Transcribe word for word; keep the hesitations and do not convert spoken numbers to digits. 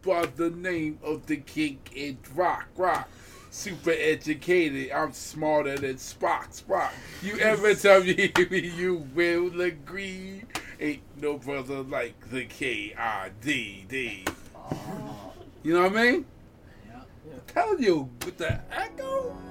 by the name of the king in rock, rock. Super educated, I'm smarter than Spock, Spock. You ever tell me you will agree? Ain't no brother like the K I D D. You know what I mean? Yeah. I'm telling you, with the echo.